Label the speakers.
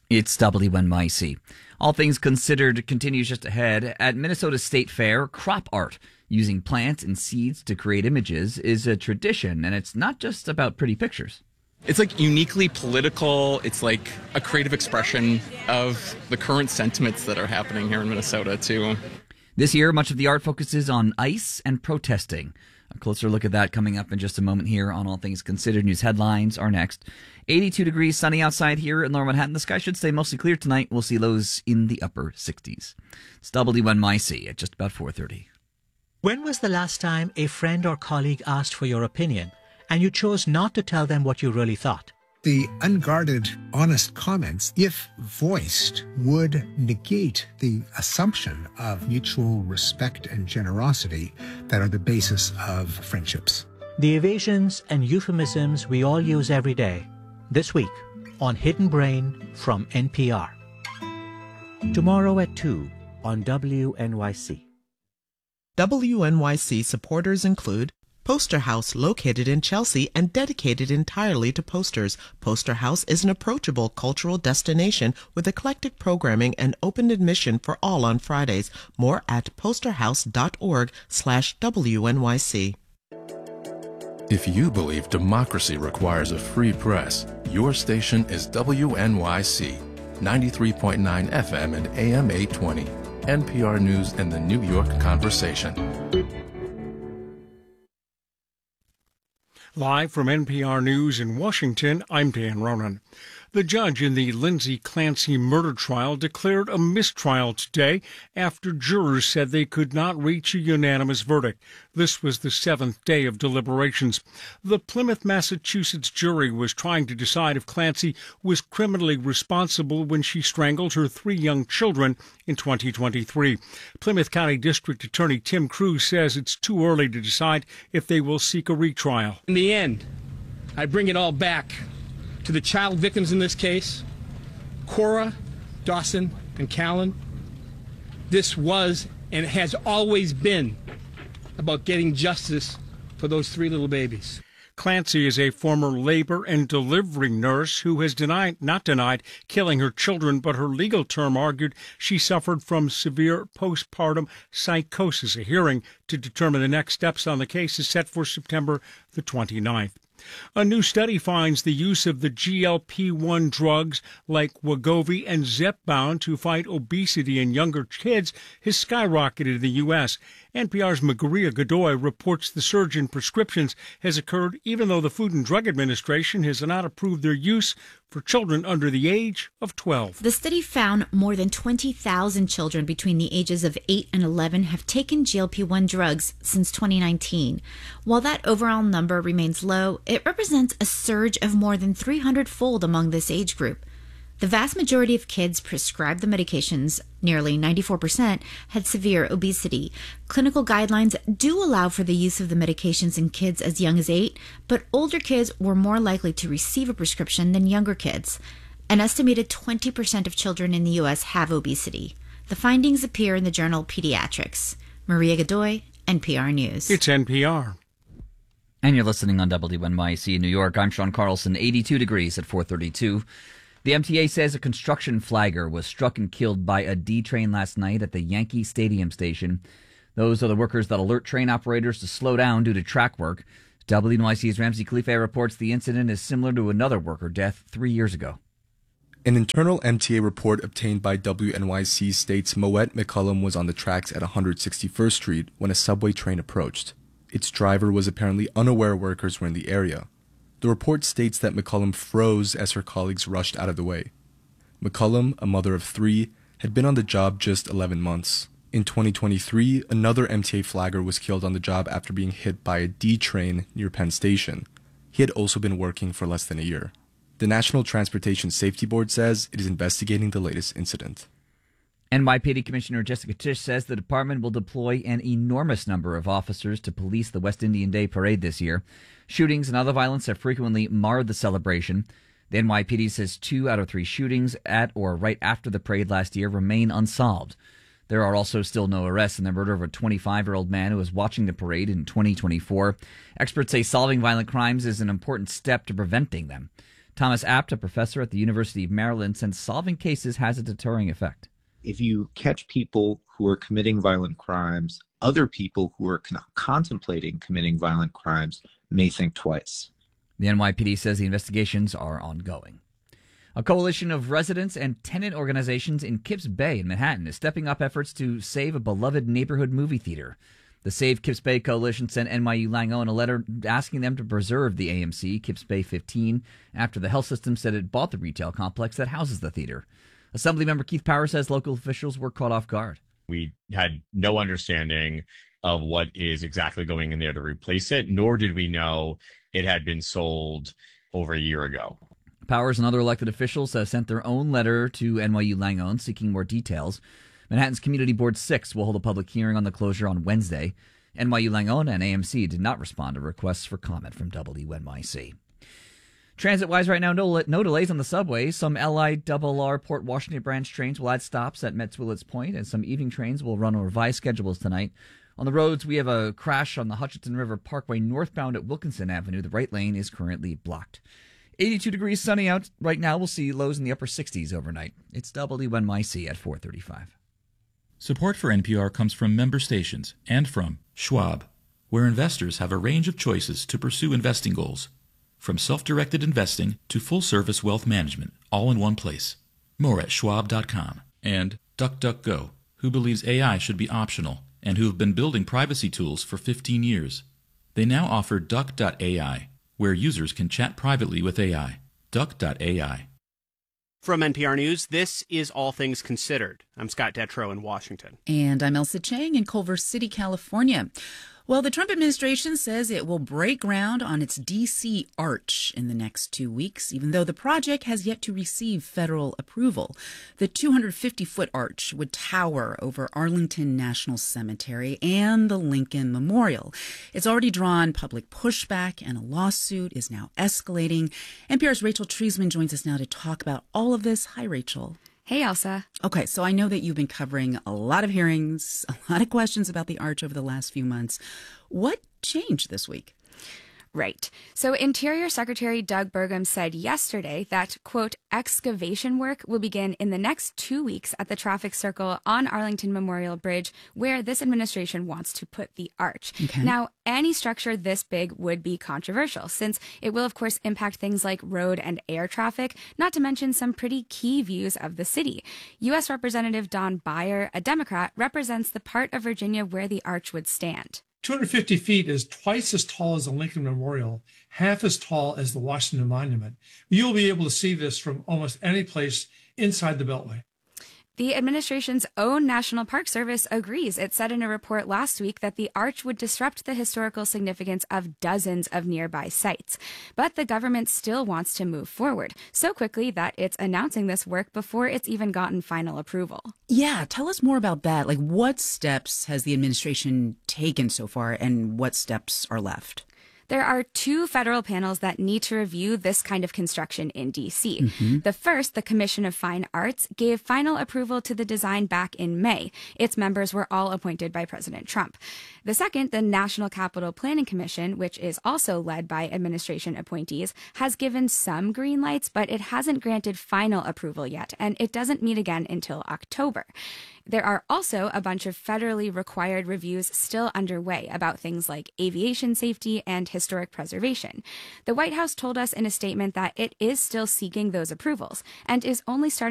Speaker 1: It's WNYC. All Things Considered continues just ahead. At Minnesota State Fair, crop art using plants and seeds to create images is a tradition, and it's not just about pretty pictures.
Speaker 2: It's like uniquely political. It's like a creative expression of the current sentiments that are happening here in Minnesota, too.
Speaker 1: This year, much of the art focuses on ice and protesting. A closer look at that coming up in just a moment here on All Things Considered. News headlines are next. 82 degrees, sunny outside here in Lower Manhattan. The sky should stay mostly clear tonight. We'll see lows in the upper 60s. It's WNYC at just about 4:30.
Speaker 3: When was the last time a friend or colleague asked for your opinion and you chose not to tell them what you really thought?
Speaker 4: The unguarded, honest comments, if voiced, would negate the assumption of mutual respect and generosity that are the basis of friendships.
Speaker 3: The evasions and euphemisms we all use every day. This week on Hidden Brain from NPR. Tomorrow at 2 on WNYC.
Speaker 5: WNYC supporters include Poster House, located in Chelsea and dedicated entirely to posters. Poster House is an approachable cultural destination with eclectic programming and open admission for all on Fridays. More at posterhouse.org/WNYC.
Speaker 6: If you believe democracy requires a free press, your station is WNYC, 93.9 FM and AM 820, NPR News and the New York Conversation.
Speaker 7: Live from NPR News in Washington, I'm Dan Ronan. The judge in the Lindsay Clancy murder trial declared a mistrial today after jurors said they could not reach a unanimous verdict. This was the seventh day of deliberations. The Plymouth, Massachusetts jury was trying to decide if Clancy was criminally responsible when she strangled her 3 young children in 2023. Plymouth County District Attorney Tim Cruz says it's too early to decide if they will seek a retrial.
Speaker 8: In the end, I bring it all back to the child victims in this case, Cora, Dawson, and Callan. This was and has always been about getting justice for those 3 little babies.
Speaker 7: Clancy is a former labor and delivery nurse who has not denied killing her children, but her legal term argued she suffered from severe postpartum psychosis. A hearing to determine the next steps on the case is set for September the 29th. A new study finds the use of the GLP-1 drugs like Wegovy and Zepbound to fight obesity in younger kids has skyrocketed in the U.S. NPR's Maria Godoy reports the surge in prescriptions has occurred even though the Food and Drug Administration has not approved their use for children under the age of 12.
Speaker 9: The study found more than 20,000 children between the ages of 8 and 11 have taken GLP-1 drugs since 2019. While that overall number remains low, it represents a surge of more than 300-fold among this age group. The vast majority of kids prescribed the medications, nearly 94%, had severe obesity. Clinical guidelines do allow for the use of the medications in kids as young as 8, but older kids were more likely to receive a prescription than younger kids. An estimated 20% of children in the U.S. have obesity. The findings appear in the journal Pediatrics. Maria Godoy, NPR News.
Speaker 7: It's NPR.
Speaker 1: And you're listening on WNYC in New York. I'm Sean Carlson, 82 degrees at 4:32. The MTA says a construction flagger was struck and killed by a D train last night at the Yankee Stadium station. Those are the workers that alert train operators to slow down due to track work. WNYC's Ramsey Khalife reports the incident is similar to another worker death 3 years ago.
Speaker 10: An internal MTA report obtained by WNYC states Moet McCullum was on the tracks at 161st Street when a subway train approached. Its driver was apparently unaware workers were in the area. The report states that McCullum froze as her colleagues rushed out of the way. McCullum, a mother of 3, had been on the job just 11 months. In 2023, another MTA flagger was killed on the job after being hit by a D train near Penn Station. He had also been working for less than a year. The National Transportation Safety Board says it is investigating the latest incident.
Speaker 1: NYPD Commissioner Jessica Tisch says the department will deploy an enormous number of officers to police the West Indian Day Parade this year. Shootings and other violence have frequently marred the celebration. The NYPD says 2 out of 3 shootings at or right after the parade last year remain unsolved. There are also still no arrests in the murder of a 25-year-old man who was watching the parade in 2024. Experts say solving violent crimes is an important step to preventing them. Thomas Apt, a professor at the University of Maryland, says solving cases has a deterring effect.
Speaker 11: If you catch people who are committing violent crimes, other people who are contemplating committing violent crimes may think twice.
Speaker 1: The NYPD says the investigations are ongoing. A coalition of residents and tenant organizations in Kips Bay in Manhattan is stepping up efforts to save a beloved neighborhood movie theater. The Save Kips Bay Coalition sent NYU Langone a letter asking them to preserve the AMC Kips Bay 15 after the health system said it bought the retail complex that houses the theater. Assemblymember Keith Power says local officials were caught off guard.
Speaker 12: We had no understanding of what is exactly going in there to replace it, nor did we know it had been sold over a year ago.
Speaker 1: Powers and other elected officials have sent their own letter to NYU Langone seeking more details. Manhattan's Community Board 6 will hold a public hearing on the closure on Wednesday. NYU Langone and AMC did not respond to requests for comment from WNYC. Transit-wise right now, no delays on the subways. Some LIRR Port Washington branch trains will add stops at Metz Willets Point, and some evening trains will run on revised schedules tonight. On the roads, we have a crash on the Hutchinson River Parkway northbound at Wilkinson Avenue. The right lane is currently blocked. 82 degrees, sunny out right now. We'll see lows in the upper 60s overnight. It's WNYC at 4:35.
Speaker 13: Support for NPR comes from member stations and from Schwab, where investors have a range of choices to pursue investing goals. From self-directed investing to full-service wealth management, all in one place. More at schwab.com. And DuckDuckGo, who believes AI should be optional and who have been building privacy tools for 15 years. They now offer Duck.ai, where users can chat privately with AI. Duck.ai.
Speaker 14: From NPR News, this is All Things Considered. I'm Scott Detrow in Washington.
Speaker 15: And I'm Elsa Chang in Culver City, California. Well, the Trump administration says it will break ground on its D.C. Arch in the next 2 weeks, even though the project has yet to receive federal approval. The 250-foot arch would tower over Arlington National Cemetery and the Lincoln Memorial. It's already drawn public pushback, and a lawsuit is now escalating. NPR's Rachel Treisman joins us now to talk about all of this. Hi, Rachel.
Speaker 16: Hey, Elsa.
Speaker 15: Okay, so I know that you've been covering a lot of hearings, a lot of questions about the arch over the last few months. What changed this week?
Speaker 16: Right. So Interior Secretary Doug Burgum said yesterday that, quote, excavation work will begin in the next 2 weeks at the traffic circle on Arlington Memorial Bridge, where this administration wants to put the arch.
Speaker 15: Okay.
Speaker 16: Now, any structure this big would be controversial, since it will, of course, impact things like road and air traffic, not to mention some pretty key views of the city. U.S. Representative Don Beyer, a Democrat, represents the part of Virginia where the arch would stand.
Speaker 17: 250 feet is twice as tall as the Lincoln Memorial, half as tall as the Washington Monument. You'll be able to see this from almost any place inside the Beltway.
Speaker 16: The administration's own National Park Service agrees. It said in a report last week that the arch would disrupt the historical significance of dozens of nearby sites. But the government still wants to move forward so quickly that it's announcing this work before it's even gotten final approval.
Speaker 15: Yeah, tell us more about that. Like, what steps has the administration taken so far, and what steps are left?
Speaker 16: There are 2 federal panels that need to review this kind of construction in D.C.
Speaker 15: Mm-hmm.
Speaker 16: The first, the Commission of Fine Arts, gave final approval to the design back in May. Its members were all appointed by President Trump. The second, the National Capital Planning Commission, which is also led by administration appointees, has given some green lights, but it hasn't granted final approval yet, and it doesn't meet again until October. There are also a bunch of federally required reviews still underway about things like aviation safety and historic preservation. The White House told us in a statement that it is still seeking those approvals and is only starting